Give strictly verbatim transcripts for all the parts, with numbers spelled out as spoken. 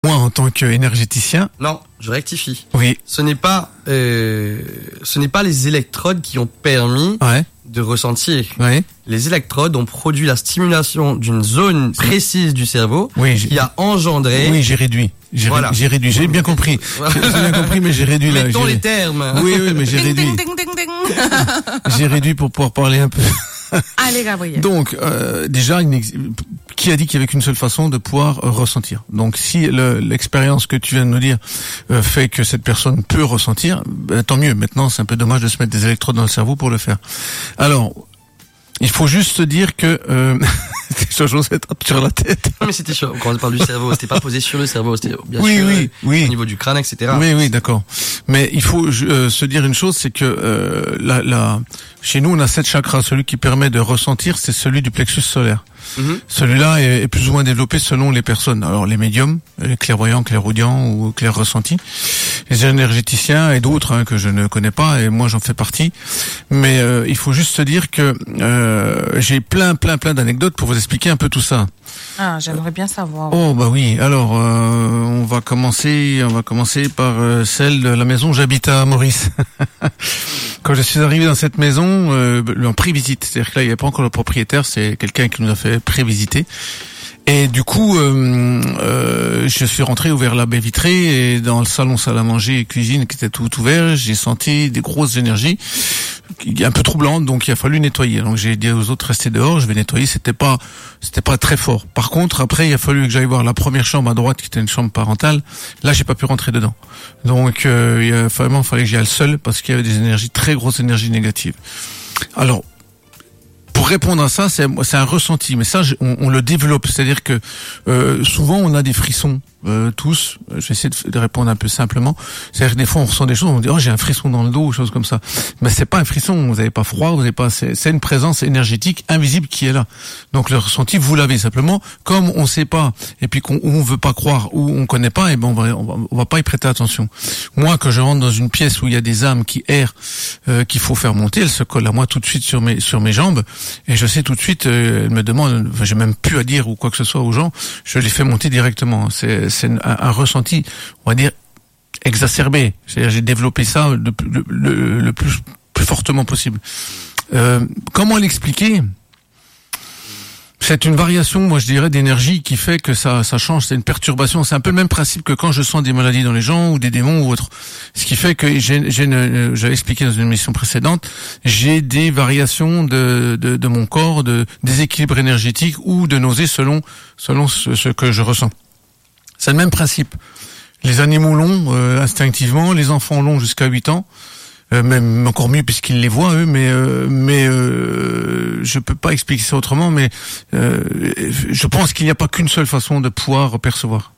Moi, en tant qu'énergéticien. Non, je rectifie. Oui. Ce n'est pas, euh, ce n'est pas les électrodes qui ont permis ouais. de ressentir. Ouais. Les électrodes ont produit la stimulation d'une zone précise du cerveau oui, qui a engendré. Oui, j'ai réduit. J'ai, voilà. ré, j'ai réduit. J'ai bien compris. J'ai, j'ai bien compris, mais j'ai réduit là. Mettons j'ai... les termes. Oui, oui, mais j'ai ding, réduit. Ding, ding, ding, ding. J'ai réduit pour pouvoir parler un peu. Allez, Gabriel. Donc, euh, déjà, une ex... qui a dit qu'il y avait qu'une seule façon de pouvoir euh, ressentir. Donc, si le, l'expérience que tu viens de nous dire euh, fait que cette personne peut ressentir, ben, tant mieux. Maintenant, c'est un peu dommage de se mettre des électrodes dans le cerveau pour le faire. Alors, il faut juste se dire que euh, c'est chose à tape sur la tête. Non, mais c'était chaud. Quand on parle du cerveau, c'était pas posé sur le cerveau, c'était bien oui, sûr oui, oui. au niveau du crâne, et cetera. Oui, oui, d'accord. Mais il faut euh, se dire une chose, c'est que euh, la, la, chez nous, on a sept chakras. Celui qui permet de ressentir, c'est celui du plexus solaire. Mm-hmm. Celui-là est, est plus ou moins développé selon les personnes. Alors les médiums, les clairvoyants, clairaudients ou clairs ressentis, les énergéticiens et d'autres hein, que je ne connais pas et moi j'en fais partie. Mais euh, il faut juste se dire que euh, j'ai plein, plein, plein d'anecdotes pour vous expliquer un peu tout ça. Ah, j'aimerais bien savoir. Oh bah oui. Alors euh, on va commencer, on va commencer par euh, celle de la maison où j'habite à Maurice. Quand je suis arrivé dans cette maison, euh, en pré-visite, c'est-à-dire que là il n'y avait pas encore le propriétaire, c'est quelqu'un qui nous a fait prévisiter. Et du coup, euh, euh, je suis rentré, ouvert la baie vitrée, et dans le salon salle à manger et cuisine qui était tout ouvert, j'ai senti des grosses énergies, un peu troublantes, donc il a fallu nettoyer. Donc j'ai dit aux autres restez dehors, je vais nettoyer. C'était pas, c'était pas très fort. Par contre, après, il a fallu que j'aille voir la première chambre à droite, qui était une chambre parentale. Là, j'ai pas pu rentrer dedans. Donc, euh, il a vraiment fallait que j'y aille seul parce qu'il y avait des énergies, très grosses énergies négatives. Alors. Pour répondre à ça, c'est, c'est un ressenti, mais ça, on, on le développe. C'est-à-dire que euh, souvent, on a des frissons, euh, tous. Je vais essayer de, de répondre un peu simplement. C'est-à-dire que des fois, on ressent des choses, on dit « Oh, j'ai un frisson dans le dos » ou choses comme ça. Mais c'est pas un frisson, vous n'avez pas froid, vous n'avez pas. C'est, c'est une présence énergétique invisible qui est là. Donc le ressenti, vous l'avez simplement. Comme on ne sait pas, et puis qu'on on veut pas croire ou on connaît pas, et ben on va, on va, on va pas y prêter attention. Moi, que je rentre dans une pièce où il y a des âmes qui errent, euh, qu'il faut faire monter, elles se collent à moi tout de suite sur mes sur mes jambes. Et je sais tout de suite, euh, elle me demande, enfin, j'ai même plus à dire ou quoi que ce soit aux gens, je les fais monter directement. C'est, c'est un, un ressenti, on va dire, exacerbé. C'est-à-dire, j'ai développé ça le, le, le, le plus, plus fortement possible. Euh, comment l'expliquer ? C'est une variation, moi je dirais, d'énergie qui fait que ça, ça change. C'est une perturbation. C'est un peu le même principe que quand je sens des maladies dans les gens ou des démons ou autre. Ce qui fait que j'ai, j'ai une, j'avais expliqué dans une émission précédente, j'ai des variations de, de, de mon corps, de déséquilibre énergétique ou de nausées selon, selon ce, ce que je ressens. C'est le même principe. Les animaux l'ont euh, instinctivement, les enfants l'ont jusqu'à huit ans. Euh, même encore mieux puisqu'ils les voient eux, mais euh, mais euh, je peux pas expliquer ça autrement, mais euh, je pense qu'il n'y a pas qu'une seule façon de pouvoir percevoir.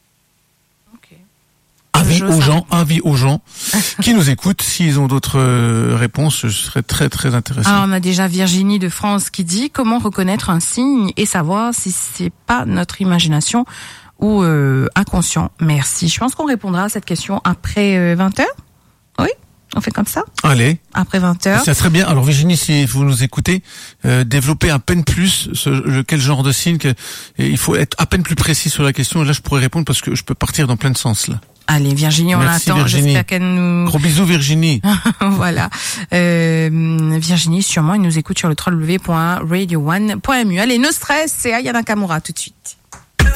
Okay. Avis aux gens, avis aux gens qui nous écoutent, s'ils ont d'autres euh, réponses, je serais très très intéressé. Ah, on a déjà Virginie de France qui dit comment reconnaître un signe et savoir si c'est pas notre imagination ou euh, inconscient. Merci. Je pense qu'on répondra à cette question après euh, vingt heures. Oui. On fait comme ça ? Allez. Après vingt heures. Ça serait bien. Alors Virginie, si vous nous écoutez, euh, développez à peine plus ce, le, quel genre de signe que, et il faut être à peine plus précis sur la question. Et là, je pourrais répondre parce que je peux partir dans plein de sens là. Allez, Virginie, on Merci, l'attend. Virginie. J'espère qu'elle nous... Gros bisous, Virginie. Voilà. Euh, Virginie, sûrement, elle nous écoute sur le w w w point radio one point m u. Allez, no stress, c'est Aya Nakamura tout de suite.